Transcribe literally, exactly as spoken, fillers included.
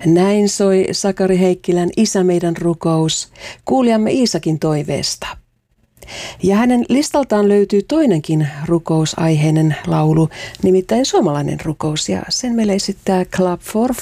Näin soi Sakari Heikkilän Isä meidän rukous kuulijamme Iisakin toiveesta. Ja hänen listaltaan löytyy toinenkin rukousaiheinen laulu, nimittäin suomalainen rukous, ja sen meille esittää Club for